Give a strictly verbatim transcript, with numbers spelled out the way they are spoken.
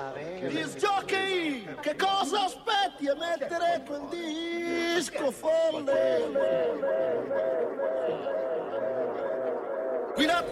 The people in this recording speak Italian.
Disc jockey, che cosa aspetti a mettere quel disco folle? Qui la